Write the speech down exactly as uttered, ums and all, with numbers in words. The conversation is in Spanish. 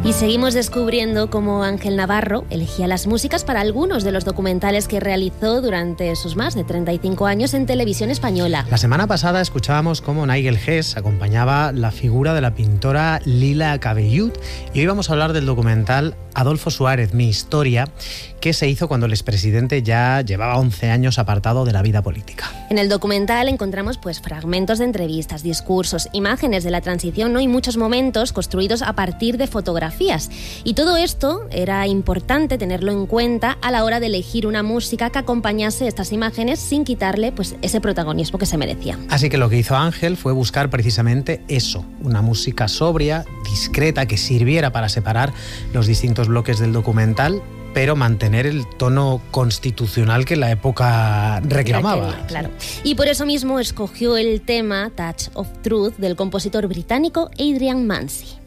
Y seguimos descubriendo cómo Ángel Navarro elegía las músicas para algunos de los documentales que realizó durante sus más de treinta y cinco años en Televisión Española. La semana pasada escuchábamos cómo Nigel Hess acompañaba la figura de la pintora Lila Cabellut, y hoy vamos a hablar del documental Adolfo Suárez, mi historia, que se hizo cuando el expresidente ya llevaba once años apartado de la vida política. En el documental encontramos pues fragmentos de entrevistas, discursos, imágenes de la transición, ¿no? Y muchos momentos construidos a partir de fotografías. Y todo esto era importante tenerlo en cuenta a la hora de elegir una música que acompañase estas imágenes sin quitarle pues ese protagonismo que se merecía. Así que lo que hizo Ángel fue buscar precisamente eso, una música sobria, discreta, que sirviera para separar los distintos bloques del documental, pero mantener el tono constitucional que la época reclamaba. Quería, claro. Y por eso mismo escogió el tema Touch of Truth del compositor británico Adrian Mancy.